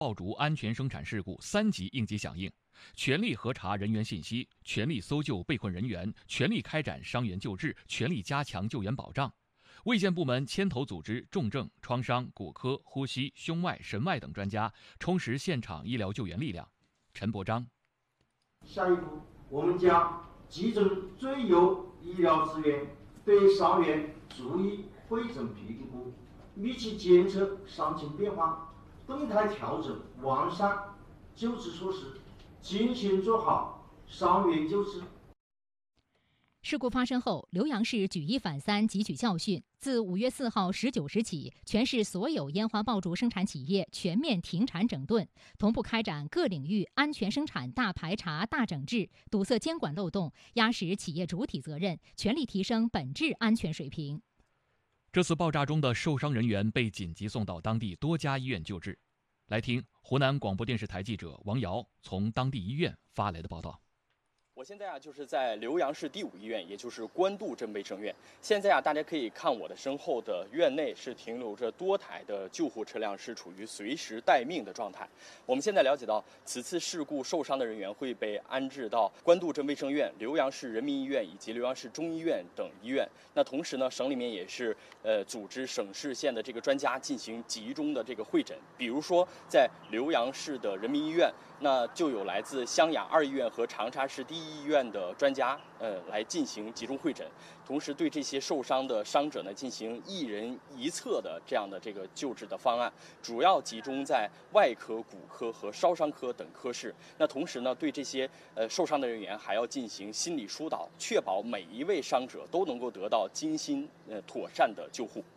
爆竹安全生产事故3级应急响应，全力核查人员信息，全力搜救被困人员，全力开展伤员救治，全力加强救援保障。卫健部门牵头组织重症、创伤、骨科、呼吸、胸外、神外等专家，充实现场医疗救援力量。陈伯章。 下一步，我们将集中最优医疗资源，对伤员逐一会诊评估，密切监测伤情变化，动态调整完善救治措施，精心做好伤员救治。 事故发生后，浏阳市举一反三，汲取教训。自5月4号19时起，全市所有烟花爆竹生产企业全面停产整顿，同步开展各领域安全生产大排查、大整治，堵塞监管漏洞，压实企业主体责任，全力提升本质安全水平。 这次爆炸中的受伤人员被紧急送到当地多家医院救治。来听湖南广播电视台记者王瑶从当地医院发来的报道。 我现在就是在浏阳市第5医院，也就是官渡镇卫生院。现在大家可以看我的身后的院内是停留着多台的救护车辆，是处于随时待命的状态。我们现在了解到，此次事故受伤的人员会被安置到官渡镇卫生院、浏阳市人民医院以及浏阳市中医院等医院。那同时呢，省里面也是组织省市县的这个专家进行集中的这个会诊。比如说在浏阳市的人民医院，那就有来自湘雅2医院和长沙市第1医院的专家，来进行集中会诊，同时对这些受伤的伤者呢进行1人1侧的这样的这个救治的方案，主要集中在外科、骨科和烧伤科等科室。那同时呢，对这些受伤的人员还要进行心理疏导，确保每一位伤者都能够得到精心妥善的救护。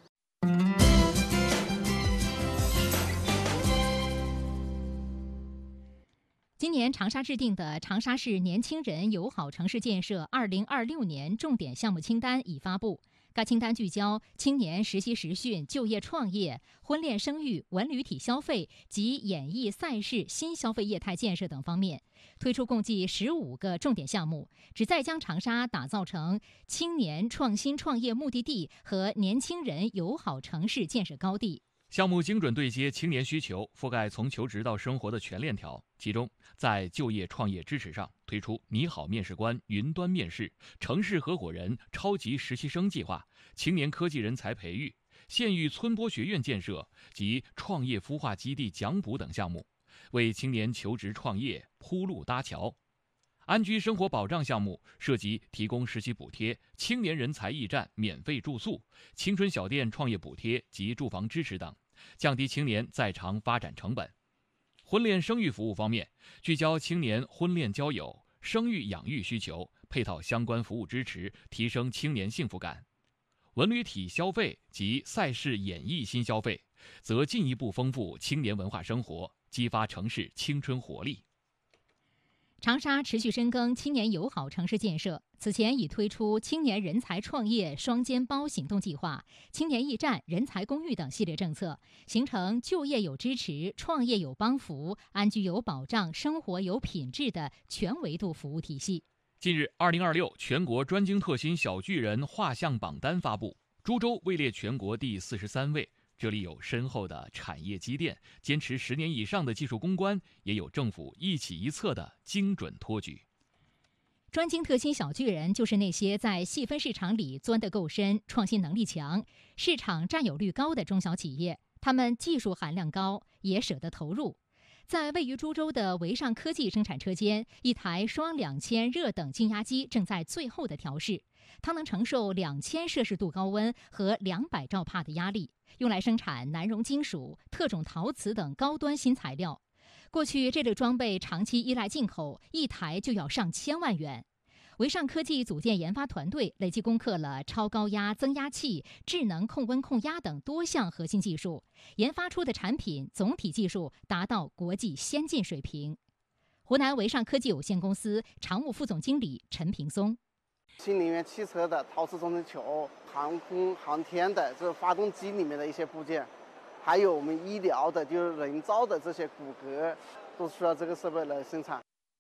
今年长沙制定的长沙市年轻人友好城市建设2026年重点项目清单已发布。该清单聚焦青年实习实训、就业创业、婚恋生育、文旅体消费及演艺赛事新消费业态建设等方面，推出共计15个重点项目，旨在将长沙打造成青年创新创业目的地和年轻人友好城市建设高地。 项目精准对接青年需求，覆盖从求职到生活的全链条。其中，在就业创业支持上，推出“你好面试官”云端面试、城市合伙人超级实习生计划、青年科技人才培育、县域村播学院建设及创业孵化基地奖补等项目，为青年求职创业铺路搭桥。安居生活保障项目涉及提供实习补贴、青年人才驿站免费住宿、青春小店创业补贴及住房支持等，降低青年在厂发展成本。婚恋生育服务方面，聚焦青年婚恋交友、生育养育需求，配套相关服务支持，提升青年幸福感。文旅体消费及赛事演艺新消费，则进一步丰富青年文化生活，激发城市青春活力。 长沙持续深耕青年友好城市建设，此前已推出青年人才创业双肩包行动计划、青年驿站、人才公寓等系列政策，形成就业有支持、创业有帮扶、安居有保障、生活有品质的全维度服务体系。 近日，2026全国专精特新小巨人画像榜单发布，株洲位列全国第43位。这里有深厚的产业积淀，坚持10年以上的技术攻关，也有政府一起一策的精准托举。 专精特新小巨人就是那些在细分市场里钻得够深、创新能力强、市场占有率高的中小企业，他们技术含量高，也舍得投入。在位于株洲的维尚科技生产车间，一台双2千热等静压机正在最后的调试，它能承受2000摄氏度高温和200兆帕的压力，用来生产难熔金属、特种陶瓷等高端新材料。过去这类装备长期依赖进口，一台就要上千万元。维尚科技组建研发团队，累计攻克了超高压增压器、智能控温控压等多项核心技术，研发出的产品总体技术达到国际先进水平。湖南维尚科技有限公司常务副总经理陈平松： 新能源汽车的陶瓷中层球、航空航天的这发动机里面的一些部件，还有我们医疗的就是人造的这些骨骼，都需要这个设备来生产。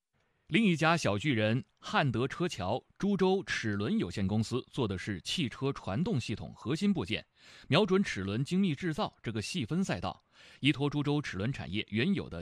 另一家小巨人汉德车桥株洲齿轮有限公司做的是汽车传动系统核心部件，瞄准齿轮精密制造这个细分赛道，依托株洲齿轮产业原有的